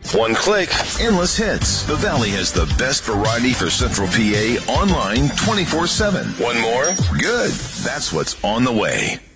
One click, endless hits. The Valley has the best variety for Central PA online 24/7. One more? Good. That's what's on the way.